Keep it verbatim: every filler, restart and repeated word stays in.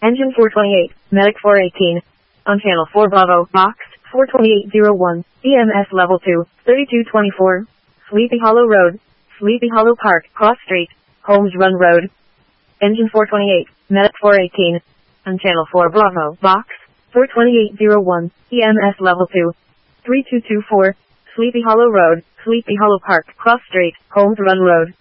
Engine four twenty-eight, Medic four eighteen. On channel four Bravo, box, four twenty-eight oh one, E M S level two, thirty-two twenty-four. Sleepy Hollow Road, Sleepy Hollow Park, Cross Street, Holmes Run Road. Engine four twenty-eight, Medic four eighteen. On channel four Bravo, box, four twenty-eight oh one, E M S level two, thirty-two twenty-four. Sleepy Hollow Road, Sleepy Hollow Park, Cross Street, Holmes Run Road.